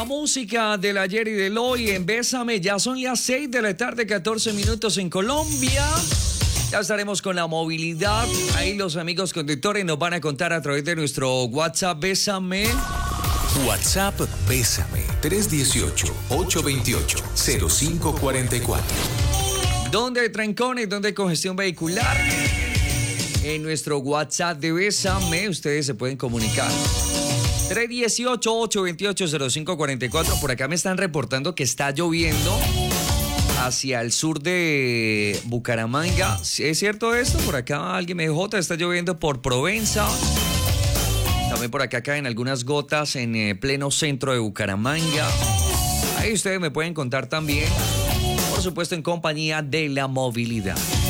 La música del ayer y del hoy en Bésame. Ya son las 6 de la tarde, 14 minutos en Colombia. Ya estaremos con la movilidad. Ahí los amigos conductores nos van a contar a través de nuestro WhatsApp Bésame. WhatsApp Bésame 318-828-0544. ¿Dónde hay trancones? ¿Dónde hay congestión vehicular? En nuestro WhatsApp de Bésame ustedes se pueden comunicar. 318-828-0544. Por acá me están reportando que está lloviendo hacia el sur de Bucaramanga. ¿Es cierto esto? Por acá alguien me dijo, está lloviendo por Provenza. También por acá caen algunas gotas en pleno centro de Bucaramanga. Ahí ustedes me pueden contar también, por supuesto, en compañía de la movilidad.